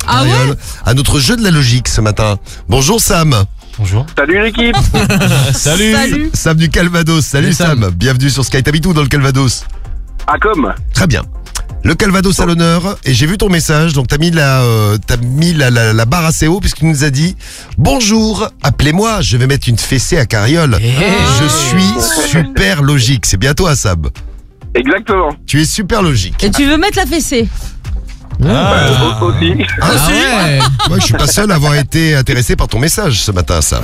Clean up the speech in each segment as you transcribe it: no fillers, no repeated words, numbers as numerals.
Ah Cariole, à notre jeu de la logique ce matin. Bonjour Sam. Bonjour. Salut l'équipe. Salut. Sam du Calvados. Salut Sam. Bienvenue sur Sky. T'habites où dans le Calvados? À com. Très bien. Le Calvados à l'honneur, et j'ai vu ton message, donc t'as mis la barre assez haut puisqu'il nous a dit « Bonjour, appelez-moi, je vais mettre une fessée à Cariole. Je suis super logique. » C'est bien toi Sam. Exactement. Tu es super logique. Et tu veux mettre la fessée? Aussi. Ouais. Moi je suis pas seul à avoir été intéressé par ton message ce matin Sam.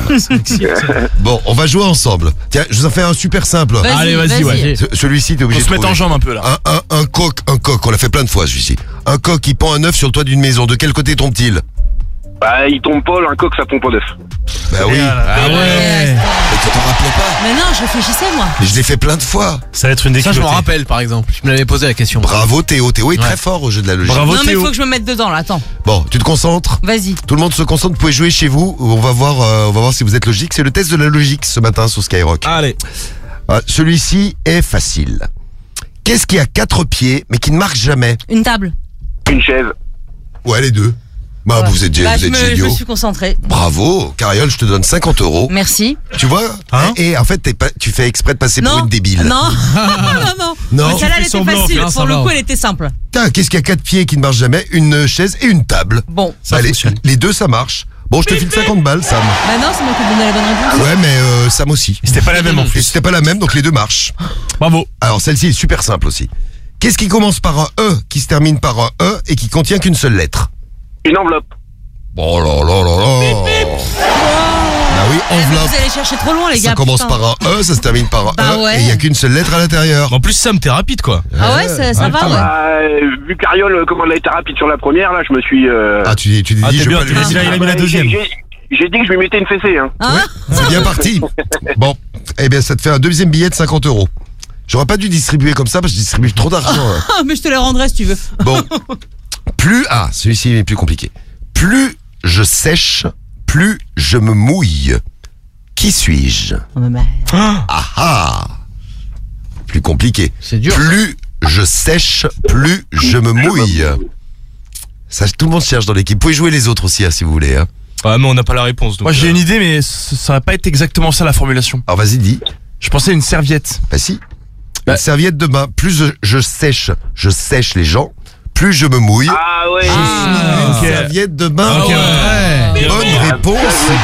Bon, on va jouer ensemble. Tiens, je vous en fais un super simple. Allez, vas-y, ouais. Celui-ci t'es obligé Faut de se mettre en trouver. jambe un peu là. Un coq, on l'a fait plein de fois celui-ci. Un coq qui pend un œuf sur le toit d'une maison, de quel côté tombe-t-il? Bah, il tombe pas, un coq, ça pompe pas d'œuf. Bah oui, Ah ouais. mais tu t'en rappelais pas? Mais non, je réfléchissais moi. Mais je l'ai fait plein de fois. Ça va être une Ça, je m'en déculottée. rappelle, par exemple. Je me l'avais posé la question. Bravo Théo, Théo est très fort au jeu de la logique. Bravo Non mais il Théo. faut que je me mette dedans là, attends. Bon, tu te concentres? Vas-y. Tout le monde se concentre, vous pouvez jouer chez vous. On va voir si vous êtes logique. C'est le test de la logique ce matin sur Skyrock. Allez. Celui-ci est facile. Qu'est-ce qui a 4 pieds mais qui ne marche jamais? Une table. Une chaise. Ouais, les deux. Bah, Ouais. vous êtes Bah, je géniaux. me suis concentrée. Bravo, Cariole, je te donne 50 €. Merci. Tu vois? Hein? Et en fait, tu fais exprès de passer pour une débile. Non. non. Non. Mais celle-là, elle Tu fais était semblant, facile. fais Pour le semblant. coup, elle était simple. Putain, qu'est-ce qui a 4 pieds qui ne marche jamais? Une chaise et une table. Bon. Ça Allez, fonctionne. les deux, ça marche. Bon, je te file 50 balles, Sam. Bah non, c'est moi qui ai donné la bonne réponse. Ouais, mais Sam aussi. C'était pas la même en Et plus. c'était pas la même, donc les deux marchent. Bravo. Alors, celle-ci est super simple aussi. Qu'est-ce qui commence par un E, qui se termine par un E et qui contient qu'une seule lettre? Une enveloppe. Oh là là là là. Bah oui, Eh, mais enveloppe. vous allez chercher trop loin, les gars. Ça commence putain. par un E, ça se termine par un Bah E, ouais. et il n'y a qu'une seule lettre à l'intérieur. En plus Sam, t'es rapide quoi. Ah ouais, ça va, ouais. Bah, vu Cariole, comment elle a été rapide sur la première, là, je me suis... Ah, tu dis, Ah, je t'es vais bien, pas tu lui- l'as dit là, il a mis la deuxième. J'ai dit que je lui mettais une fessée, hein. Hein C'est bien parti. Bon, eh bien, ça te fait un deuxième billet de 50 €. J'aurais pas dû distribuer comme ça parce que je distribue trop d'argent. Hein. Ah, mais je te les rendrai si tu veux. Bon, celui-ci est plus compliqué. Plus je sèche, plus je me mouille. Qui suis-je? Ah ah. Plus compliqué. C'est dur. Plus je sèche, plus je me mouille. Ça, tout le monde cherche dans l'équipe. Vous pouvez jouer les autres aussi, hein, si vous voulez. Hein. Ah mais on n'a pas la réponse. Donc, Moi, j'ai une idée, mais ça va pas être exactement ça la formulation. Alors vas-y, dis. Je pensais à une serviette. Bah si. Bah. Une serviette de bain. Plus je sèche les gens, plus je me mouille. Ah ouais. Une ok. serviette de bain. Ok, ouais. Bonne réponse.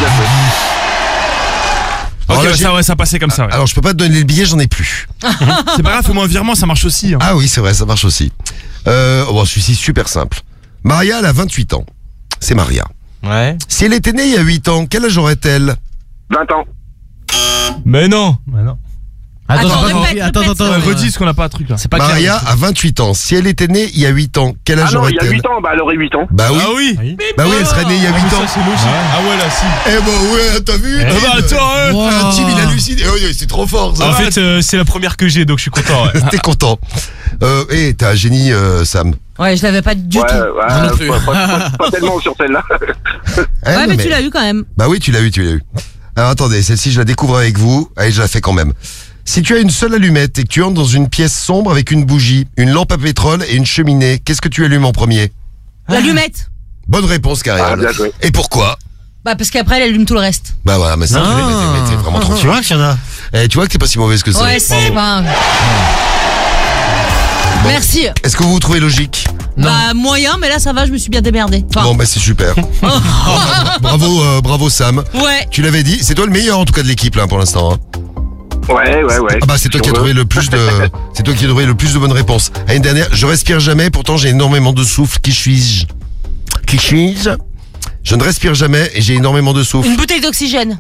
Ok, Alors là, bah, j'ai- ça, ouais, ça passait comme ça. Ouais. Alors je peux pas te donner le billet, j'en ai plus. C'est pas grave, fais-moi un virement, ça marche aussi. Hein. Ah oui, c'est vrai, ça marche aussi. Bon, celui-ci super simple. Maria, elle a 28 ans. C'est Maria. Ouais. Si elle était née il y a 8 ans, quel âge aurait-elle? 20 ans. Mais non. Attends, j'ai pas répète, compris. Attends, répète. attends. Redis parce qu'on n'a pas un truc là. C'est pas Maria clair. a 28 ans. Si elle était née il y a 8 ans, quel âge Ah non, il y a aurait-elle? 8 ans, bah elle aurait 8 ans. Bah oui. Ah oui. Bah oui, elle serait née il y a 8 ans. c'est logique. Ah ouais là si. Eh bah ouais, t'as vu? Ah bah attends. Un type, il hallucine. Eh oui, c'est trop fort, ça. En fait c'est la première que j'ai donc je suis content. Ouais. T'es content. T'es un génie, Sam. Ouais, je l'avais pas du Ouais, tout. Moi non plus. pas tellement sur celle-là. Eh, Ouais, non, mais tu l'as eu quand même. Bah oui, tu l'as eu. Alors attendez, celle-ci, je la découvre avec vous. Allez, je la fais quand même. Si tu as une seule allumette et que tu entres dans une pièce sombre avec une bougie, une lampe à pétrole et une cheminée, qu'est-ce que tu allumes en premier? L'allumette. Bonne réponse, Ah, Cariole. bien joué. Et pourquoi? Bah, parce qu'après, elle allume tout le reste. Bah voilà, mais ça, t'es vraiment trop vois qu'il y en a. Tu vois que t'es pas si mauvaise que ça. Ouais, c'est pas. Merci. Est-ce que vous vous trouvez logique? Bah, moyen, mais là, ça va, je me suis bien démerdée. Enfin, Bon, bah c'est super. Bravo Sam. ouais. Tu l'avais dit, c'est toi le meilleur en tout cas de l'équipe là pour l'instant. Hein. Ouais. Ah bah c'est toi qui as trouvé le plus de c'est toi qui as trouvé le plus de bonnes réponses. À une dernière, je respire jamais, pourtant j'ai énormément de souffle. Qui suis-je? Je ne respire jamais et j'ai énormément de souffle. Une bouteille d'oxygène.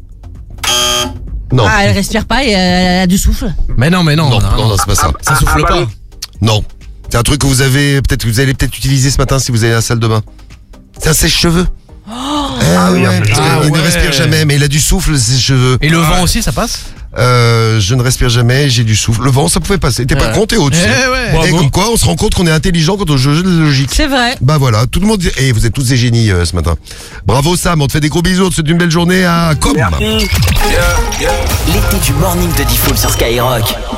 Non. Ah, elle respire pas et elle a du souffle. Mais non, Non, c'est pas ça. Ça souffle pas. Non. C'est un truc que vous allez peut-être utiliser ce matin si vous allez à la salle de bain. C'est un sèche-cheveux. oui, ouais, parce ah qu'il ne ouais. respire jamais, mais il a du souffle, ses cheveux. Et le vent aussi, ça passe? Je ne respire jamais, j'ai du souffle. Le vent, ça pouvait passer. T'es pas Ouais. compté au-dessus. ouais. Et Bravo. comme quoi, on se rend compte qu'on est intelligent quand on joue de logique. C'est vrai. Bah voilà, tout le monde. Et vous êtes tous des génies ce matin. Bravo Sam, on te fait des gros bisous, on te souhaite une belle journée à Com. Merci. L'été du morning de Diffoul sur Skyrock.